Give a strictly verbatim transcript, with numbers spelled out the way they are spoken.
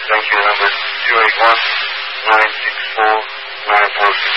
Thank you. Number two eight one nine six four nine four six.